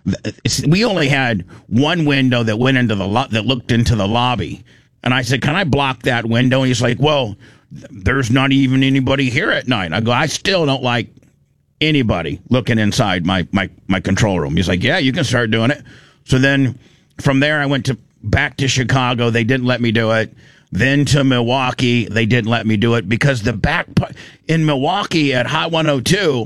we only had one window that went into that looked into the lobby. And I said, can I block that window? And he's like, well, there's not even anybody here at night. I go, I still don't like anybody looking inside my control room. He's like, yeah, you can start doing it. So then from there, I went back to Chicago. They didn't let me do it. Then to Milwaukee, they didn't let me do it because the back part in Milwaukee at Hot 102,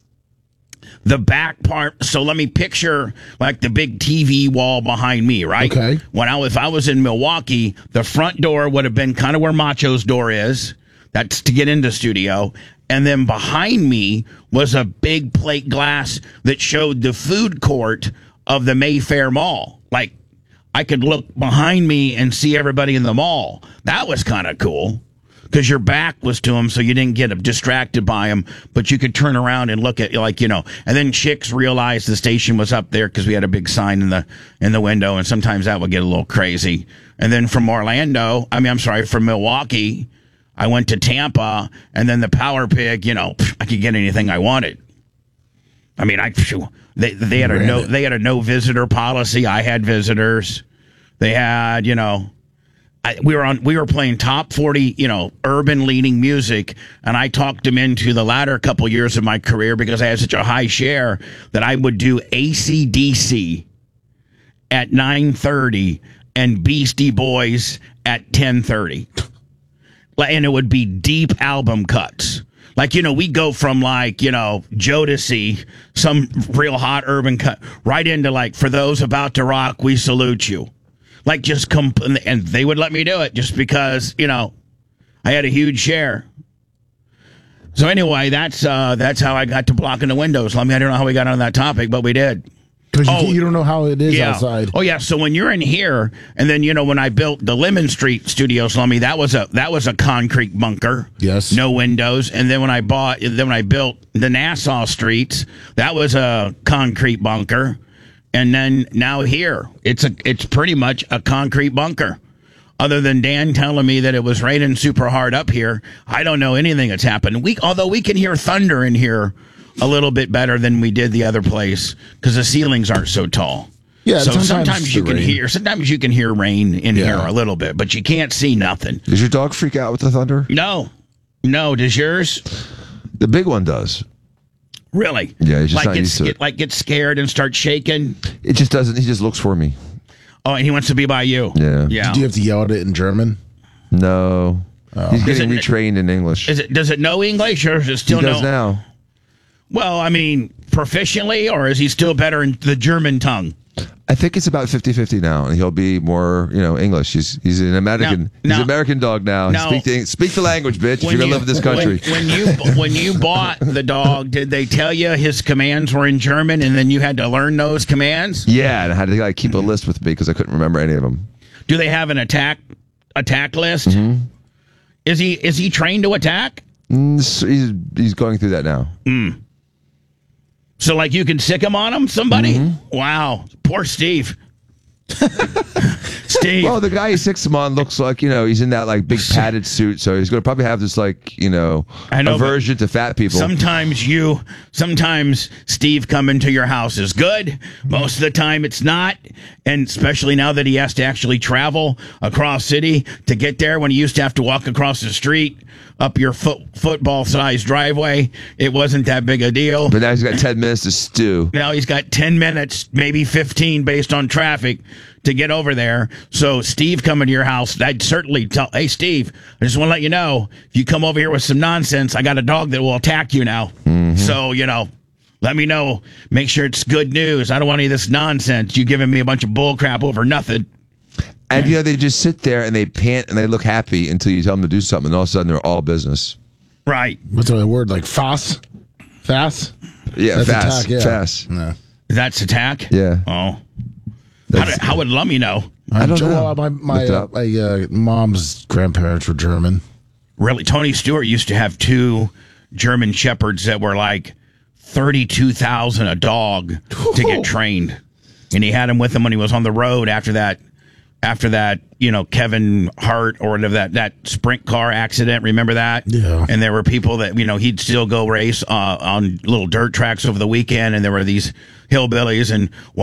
the back part. So let me picture like the big TV wall behind me, right? Okay. If I was in Milwaukee, the front door would have been kind of where Macho's door is. That's to get into studio. And then behind me was a big plate glass that showed the food court of the Mayfair Mall. Like, I could look behind me and see everybody in the mall. That was kind of cool because your back was to them, so you didn't get distracted by them, but you could turn around and look at, like, and then chicks realized the station was up there because we had a big sign in the window, and sometimes that would get a little crazy. And then from from Milwaukee, I went to Tampa, and then the Power Pig, I could get anything I wanted. I mean, they had a no visitor policy. I had visitors. They had, we were playing top 40, urban leading music, and I talked them into the latter couple years of my career because I had such a high share that I would do AC/DC at 9:30 and Beastie Boys at 10:30. And it would be deep album cuts. Like, we go from Jodeci, some real hot urban cut, right into For Those About to Rock, We Salute You. Like, just come, and they would let me do it just because, I had a huge share. So anyway, that's how I got to blocking the windows. I don't know how we got on that topic, but we did. Because you don't know how it is outside. Oh yeah. So when you're in here, and then when I built the Lemon Street studio, Slummy, that was a concrete bunker. Yes. No windows. And then when I built the Nassau Streets, that was a concrete bunker. And then now here, it's pretty much a concrete bunker. Other than Dan telling me that it was raining super hard up here, I don't know anything that's happened. Although we can hear thunder in here a little bit better than we did the other place because the ceilings aren't so tall. Yeah, so sometimes you can hear rain in here a little bit, but you can't see nothing. Does your dog freak out with the thunder? No. Does yours? The big one does. Really? Yeah, he's just not used to it. Gets scared and starts shaking. It just doesn't. He just looks for me. Oh, and he wants to be by you. Yeah. Do you have to yell at it in German? No. Oh. He's getting retrained in English. Does it know English or is it still He does now. Well, proficiently, or is he still better in the German tongue? I think it's about 50-50 now, and he'll be more, English. He's an American. He's an American dog now. Speak the language, bitch. If you're gonna live in this country. When you bought the dog, did they tell you his commands were in German, and then you had to learn those commands? Yeah, and I had to keep a list with me because I couldn't remember any of them. Do they have an attack list? Mm-hmm. Is he trained to attack? He's going through that now. Mm. So, you can sick him on him, somebody? Mm-hmm. Wow. Poor Steve. Steve. Well, the guy he sicks him on looks like, he's in that, big padded suit, so he's going to probably have this, aversion to fat people. Sometimes Steve coming to your house is good. Most of the time it's not. And especially now that he has to actually travel across city to get there when he used to have to walk across the street up your football-sized driveway. It wasn't that big a deal. But now he's got 10 minutes to stew. Now he's got 10 minutes, maybe 15 based on traffic to get over there. So Steve coming to your house, I'd certainly tell, hey, Steve, I just want to let you know, if you come over here with some nonsense, I got a dog that will attack you now. Mm-hmm. So, let me know. Make sure it's good news. I don't want any of this nonsense. You giving me a bunch of bull crap over nothing. And, they just sit there and they pant and they look happy until you tell them to do something, and all of a sudden they're all business. Right. What's the word? Fast? Fast? Yeah, that's fast. Attack, yeah. Fast. No. That's attack? Yeah. Oh. How would Lummy know? I don't know. My mom's grandparents were German. Really? Tony Stewart used to have 2 German shepherds that were $32,000 a dog to get trained. And he had him with him when he was on the road after that, Kevin Hart or whatever, that sprint car accident. Remember that? Yeah. And there were people that, he'd still go race on little dirt tracks over the weekend, and there were these hillbillies, and